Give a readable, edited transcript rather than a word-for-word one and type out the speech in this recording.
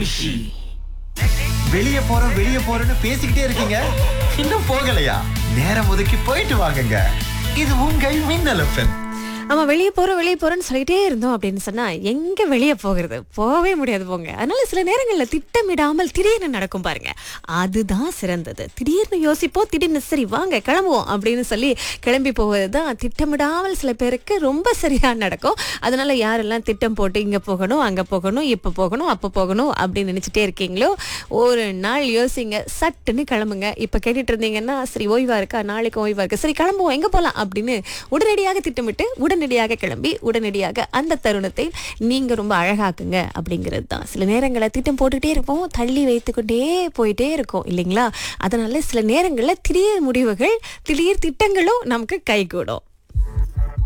நிமிஷி. வெளியே போறோம்னு பேசிக்கிட்டே இருக்கீங்க, இன்னும் போகலையா? நேரம் ஒதுக்கி போயிட்டு வாங்குங்க. இது உங்கள் மின்னல் எஃப்எம். ஆமா, வெளியே போறோம்னு சொல்லிட்டே இருந்தோம் அப்படின்னு சொன்னா எங்க வெளியே போகிறது? போகவே முடியாது போங்க. அதனால சில நேரங்கள்ல திட்டமிடாமல் திடீர்னு நடக்கும் பாருங்க, அதுதான் சிறந்தது. திடீர்னு யோசிப்போம், திடீர்னு சரி வாங்க கிளம்புவோம் அப்படின்னு சொல்லி கிளம்பி போவதுதான் திட்டமிடாமல் சில பேருக்கு ரொம்ப சரியா நடக்கும். அதனால யாரெல்லாம் திட்டம் போட்டு இங்க போகணும், அங்க போகணும், இப்ப போகணும், அப்ப போகணும் அப்படின்னு நினைச்சிட்டே இருக்கீங்களோ, ஒரு நாள் யோசிங்க, சட்டுன்னு கிளம்புங்க. இப்ப கேட்டுட்டு இருந்தீங்கன்னா சரி ஓய்வா இருக்கா, நாளைக்கு ஓய்வா இருக்கு, சரி கிளம்புவோம், எங்க போலாம் அப்படின்னு உடனடியாக திட்டமிட்டு உடனடியாக கிளம்பி உடனடியாக அந்த தருணத்தை நீங்க ரொம்ப அழகாக்குங்க அப்படிங்கிறது தான். சில நேரங்களை திட்டம் போட்டுக்கிட்டே இருப்போம், தள்ளி வைத்துக்கொண்டே போயிட்டே இருக்கும் இல்லைங்களா? அதனால சில நேரங்களில் திடீர் முடிவுகள், திடீர் திட்டங்களும் நமக்கு கைகூடும்.